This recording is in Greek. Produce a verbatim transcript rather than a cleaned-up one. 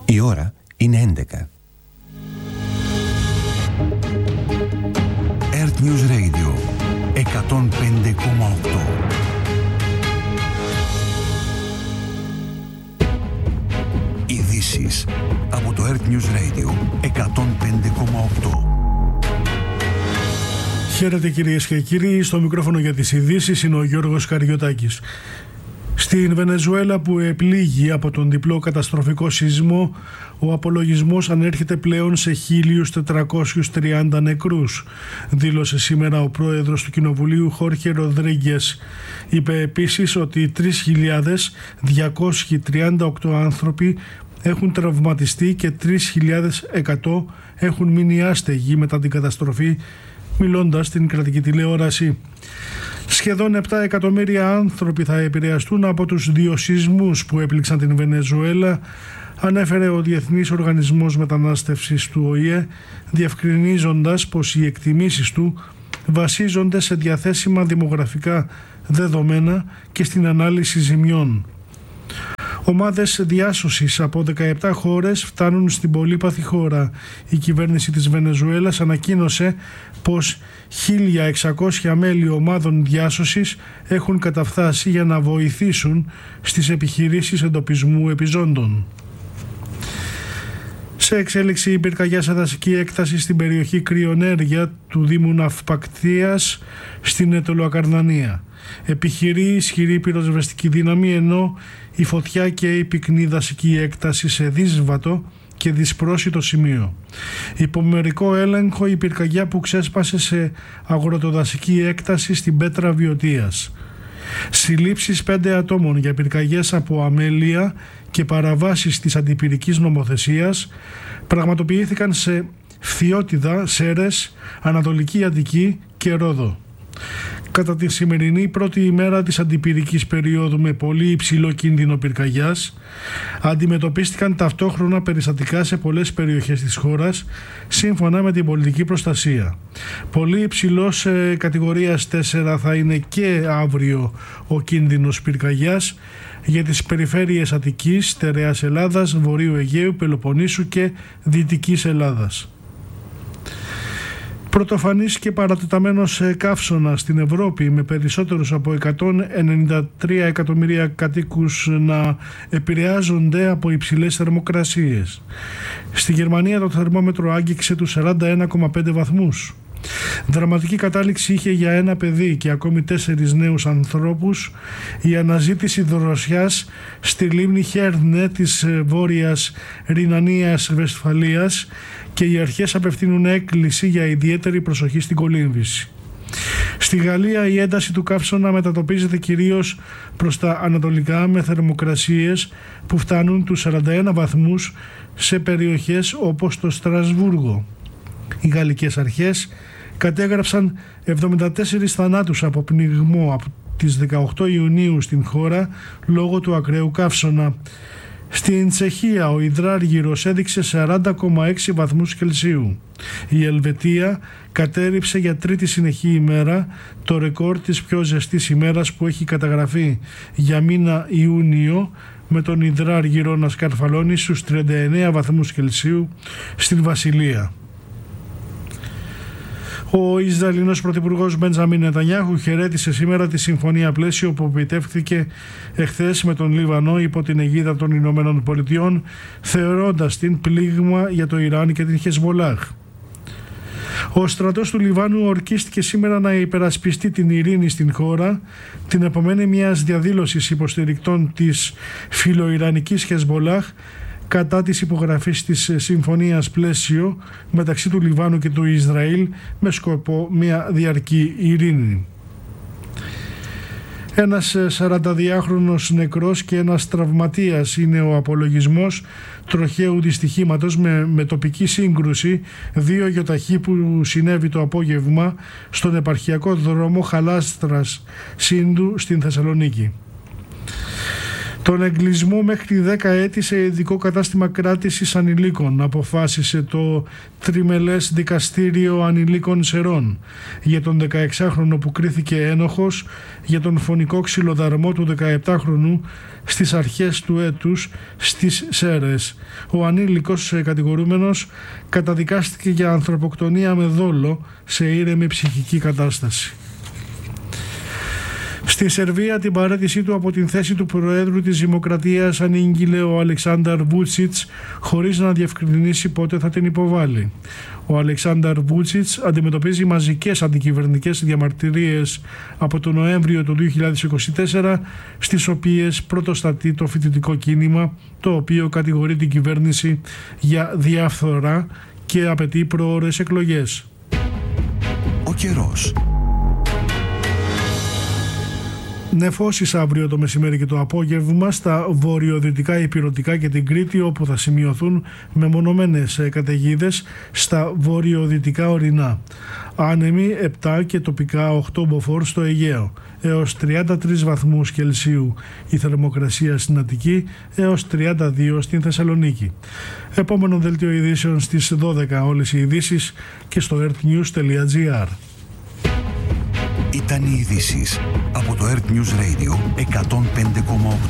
Η ώρα είναι έντεκα. Earth News Radio εκατόν πέντε κόμμα οκτώ. Ειδήσεις από το Earth News Radio εκατόν πέντε κόμμα οκτώ. Χαίρετε κυρίες και κύριοι, στο μικρόφωνο για τις ειδήσεις είναι ο Γιώργος Καριωτάκης. Στην Βενεζουέλα, που επλήγει από τον διπλό καταστροφικό σεισμό, ο απολογισμός ανέρχεται πλέον σε χίλιους τετρακόσιους τριάντα νεκρούς, δήλωσε σήμερα ο πρόεδρος του Κοινοβουλίου Χόρχε Ροδρίγκες. Είπε επίσης ότι τρεις χιλιάδες διακόσιοι τριάντα οκτώ άνθρωποι έχουν τραυματιστεί και τρεις χιλιάδες εκατό έχουν μείνει άστεγοι μετά την καταστροφή, μιλώντας στην κρατική τηλεόραση. Σχεδόν επτά εκατομμύρια άνθρωποι θα επηρεαστούν από τους δύο σεισμούς που έπληξαν την Βενεζουέλα, ανέφερε ο Διεθνής Οργανισμός Μετανάστευσης του Ο Η Ε, διευκρινίζοντας πως οι εκτιμήσεις του βασίζονται σε διαθέσιμα δημογραφικά δεδομένα και στην ανάλυση ζημιών. Ομάδες διάσωσης από δεκαεπτά χώρες φτάνουν στην πολύπαθη χώρα. Η κυβέρνηση της Βενεζουέλας ανακοίνωσε πως χίλια εξακόσια μέλη ομάδων διάσωσης έχουν καταφθάσει για να βοηθήσουν στις επιχειρήσεις εντοπισμού επιζώντων. Σε εξέλιξη η πυρκαγιά σε δασική έκταση στην περιοχή Κρυονέρια του Δήμου Ναυπακτίας στην Αιτωλοακαρνανία. Επιχειρεί ισχυρή πυροσβεστική δύναμη, ενώ η φωτιά και η πυκνή δασική έκταση σε δύσβατο και δυσπρόσιτο σημείο. Υπό μερικό έλεγχο η πυρκαγιά που ξέσπασε σε αγροτοδασική έκταση στην Πέτρα Βιωτίας. Συλλήψεις πέντε ατόμων για πυρκαγιές από αμέλεια και παραβάσεις της αντιπυρικής νομοθεσίας πραγματοποιήθηκαν σε Φθιώτιδα, Σέρες, Ανατολική Αττική και Ρόδο. Κατά τη σημερινή πρώτη ημέρα της αντιπυρικής περίοδου με πολύ υψηλό κίνδυνο πυρκαγιάς, αντιμετωπίστηκαν ταυτόχρονα περιστατικά σε πολλές περιοχές της χώρας, σύμφωνα με την πολιτική προστασία. Πολύ υψηλός ε, κατηγορίας τέσσερα θα είναι και αύριο ο κίνδυνος πυρκαγιάς για τις περιφέρειες Αττικής, Στερεάς Ελλάδας, Βορείου Αιγαίου, Πελοποννήσου και Δυτικής Ελλάδας. Πρωτοφανής και παρατεταμένος καύσωνα στην Ευρώπη, με περισσότερους από εκατόν ενενήντα τρία εκατομμύρια κατοίκους να επηρεάζονται από υψηλές θερμοκρασίες. Στη Γερμανία το θερμόμετρο άγγιξε τους σαράντα ένα κόμμα πέντε βαθμούς. Δραματική κατάληξη είχε για ένα παιδί και ακόμη τέσσερις νέους ανθρώπους η αναζήτηση δροσιάς στη λίμνη Χέρνε της Βόρειας Ρινανίας Βεσφαλίας, και οι αρχές απευθύνουν έκκληση για ιδιαίτερη προσοχή στην κολύμβηση. Στη Γαλλία η ένταση του καύσωνα μετατοπίζεται κυρίως προς τα ανατολικά, με θερμοκρασίες που φτάνουν τους σαράντα ένα βαθμούς σε περιοχές όπως το Στρασβούργο. Οι γαλλικές αρχές κατέγραψαν εβδομήντα τέσσερις θανάτους από πνιγμό από τις δεκαοκτώ Ιουνίου στην χώρα λόγω του ακραίου καύσωνα. Στην Τσεχία ο υδράργυρος έδειξε σαράντα κόμμα έξι βαθμούς Κελσίου. Η Ελβετία κατέρριψε για τρίτη συνεχή ημέρα το ρεκόρ της πιο ζεστής ημέρας που έχει καταγραφεί για μήνα Ιούνιο, με τον υδράργυρο να σκαρφαλώνει στους τριάντα εννέα βαθμούς Κελσίου στην Βασιλεία. Ο Ισραηλινός Πρωθυπουργός Μπεντζαμίν Νετανιάχου χαιρέτησε σήμερα τη συμφωνία πλαίσιο που επιτεύχθηκε εχθές με τον Λίβανο υπό την αιγίδα των Ηνωμένων Πολιτειών, θεωρώντας την πλήγμα για το Ιράν και την Χεσμολάχ. Ο στρατός του Λιβάνου ορκίστηκε σήμερα να υπερασπιστεί την ειρήνη στην χώρα, την επομένη μιας διαδήλωσης υποστηρικτών της φιλοϊρανικής Χεσμολάχ κατά της υπογραφής της συμφωνίας πλαίσιο μεταξύ του Λιβάνου και του Ισραήλ με σκοπό μια διαρκή ειρήνη. Ένας σαρανταδυάχρονος νεκρός και ένας τραυματίας είναι ο απολογισμός τροχαίου δυστυχήματος με, με τοπική σύγκρουση δύο γιοταχή που συνέβη το απόγευμα στον επαρχιακό δρόμο Χαλάστρας Σίντου στην Θεσσαλονίκη. Τον εγκλισμό μέχρι δέκα έτη σε ειδικό κατάστημα κράτησης ανηλίκων αποφάσισε το Τριμελές Δικαστήριο Ανηλίκων Σερών για τον δεκαεξάχρονο που κρίθηκε ένοχος για τον φωνικό ξυλοδαρμό του δεκαεπτάχρονου στις αρχές του έτους στις Σέρες. Ο ανήλικος κατηγορούμενος καταδικάστηκε για ανθρωποκτονία με δόλο σε ήρεμη ψυχική κατάσταση. Στη Σερβία την παραίτησή του από την θέση του Προέδρου της Δημοκρατίας ανήγγειλε ο Αλεξάνδαρ Βούτσιτς χωρίς να διευκρινίσει πότε θα την υποβάλει. Ο Αλεξάνδαρ Βούτσιτς αντιμετωπίζει μαζικές αντικυβερνητικές διαμαρτυρίες από τον Νοέμβριο του δύο χιλιάδες είκοσι τέσσερα, στις οποίες πρωτοστατεί το φοιτητικό κίνημα, το οποίο κατηγορεί την κυβέρνηση για διαφθορά και απαιτεί προώρες εκλογές. Ο καιρός. Νεφώσεις αύριο το μεσημέρι και το απόγευμα στα βορειοδυτικά ηπειρωτικά και την Κρήτη, όπου θα σημειωθούν μεμονωμένες καταιγίδες στα βορειοδυτικά ορεινά. Άνεμοι επτά και τοπικά οκτώ μποφόρ στο Αιγαίο. Έως τριάντα τρεις βαθμούς Κελσίου η θερμοκρασία στην Αττική, έως τριάντα δύο στην Θεσσαλονίκη. Επόμενο δελτίο ειδήσεων στις δώδεκα όλες οι ειδήσεις και στο earthnews τελεία gr. Ήταν οι ειδήσεις από το Earth News Radio εκατόν πέντε κόμμα οκτώ.